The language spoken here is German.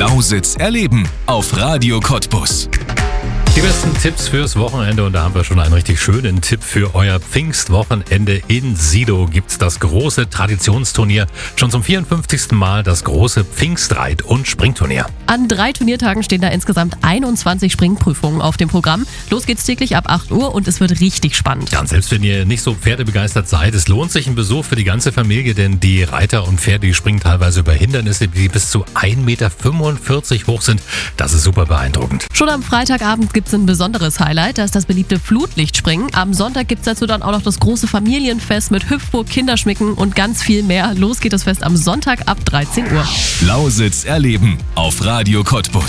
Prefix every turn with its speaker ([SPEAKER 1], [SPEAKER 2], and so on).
[SPEAKER 1] Lausitz erleben auf Radio Cottbus.
[SPEAKER 2] Die besten Tipps fürs Wochenende, und da haben wir schon einen richtig schönen Tipp für euer Pfingstwochenende. In Sidow gibt's das große Traditionsturnier. Schon zum 54. Mal das große Pfingstreit- und Springturnier.
[SPEAKER 3] An 3 Turniertagen stehen da insgesamt 21 Springprüfungen auf dem Programm. Los geht's täglich ab 8 Uhr und es wird richtig spannend.
[SPEAKER 2] Ja, und selbst wenn ihr nicht so pferdebegeistert seid, es lohnt sich ein Besuch für die ganze Familie, denn die Reiter und Pferde, die springen teilweise über Hindernisse, die bis zu 1,45 Meter hoch sind. Das ist super beeindruckend.
[SPEAKER 3] Schon am Freitagabend gibt's ein besonderes Highlight, das ist das beliebte Flutlichtspringen. Am Sonntag gibt's dazu dann auch noch das große Familienfest mit Hüpfburg, Kinderschmicken und ganz viel mehr. Los geht das Fest am Sonntag ab 13 Uhr.
[SPEAKER 1] Lausitz erleben auf Radio Cottbus.